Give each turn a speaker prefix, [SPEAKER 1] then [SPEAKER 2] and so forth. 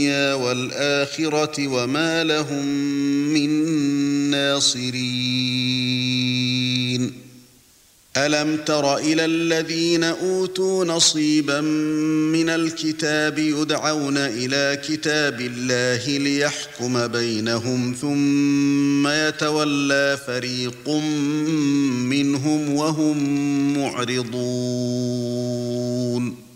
[SPEAKER 1] الدنيا والآخرة وما لهم من ناصرين ألم تر إلى الذين أوتوا نصيبا من الكتاب يدعون إلى كتاب الله ليحكم بينهم ثم يتولى فريق منهم وهم معرضون